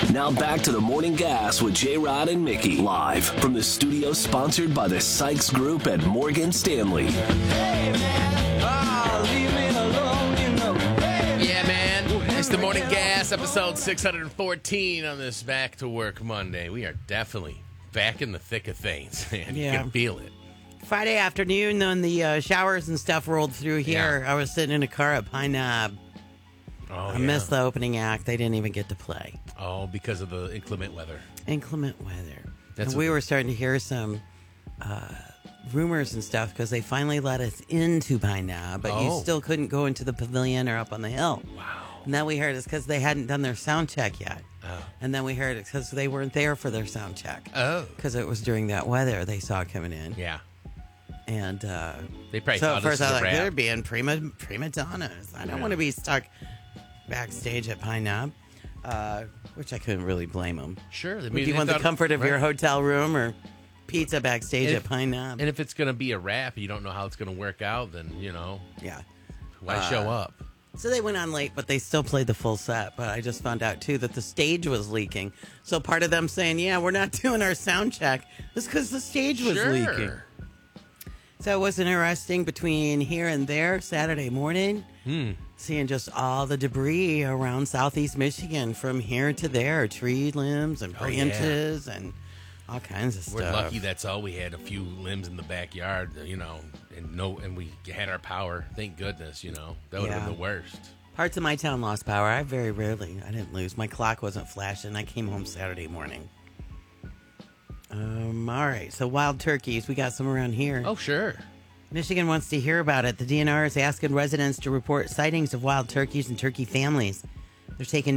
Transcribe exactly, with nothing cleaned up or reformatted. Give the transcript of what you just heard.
Now back to the Morning Gas with J-Rod and Mickey. Live from the studio sponsored by the Sykes Group at Morgan Stanley. Hey, man. Oh, leave me alone, you know. Hey, Yeah, man. It's the Morning Gas, episode six hundred fourteen on this Back to Work Monday. We are definitely back in the thick of things, man. You Yeah. can feel it. Friday afternoon, when the uh, showers and stuff rolled through here, Yeah. I was sitting in a car at Pine Knob. Oh, I yeah. missed the opening act. They didn't even get to play. Oh, because of the inclement weather. Inclement weather. That's and we what- were starting to hear some uh, rumors and stuff because they finally let us into Pine Knob, but Oh. you still couldn't go into the pavilion or up on the hill. Wow. And then we heard it's because they hadn't done their sound check yet. Oh. And then we heard it's because they weren't there for their sound check. Oh. Because it was during that weather they saw coming in. Yeah. And uh, They probably so thought at this first was I a was like, wrap. they're being prima, prima donnas. I don't Yeah. want to be stuck backstage at Pine Knob, uh, which I couldn't really blame them. Sure. I Would mean, you they want the thought- comfort of your right. hotel room or pizza backstage And at if- Pine Knob? And if it's going to be a wrap, you don't know how it's going to work out, then, you know, Yeah. why Uh, show up? So they went on late, but they still played the full set. But I just found out, too, that the stage was leaking. So part of them saying, yeah, we're not doing our sound check is because the stage was Sure. leaking. So it was interesting between here and there Saturday morning, Hmm. seeing just all the debris around southeast Michigan from here to there, tree limbs and Oh, yeah. branches and all kinds of We're stuff. lucky that's all we had, a few limbs in the backyard, you know, and no, and we had our power. Thank goodness, you know. That would have Yeah. been the worst. Parts of my town lost power. I very rarely. I didn't lose. My clock wasn't flashing. I came home Saturday morning. Um. All right. So wild turkeys. We got some around here. Oh, sure. Michigan wants to hear about it. The D N R is asking residents to report sightings of wild turkeys and turkey families. They're taking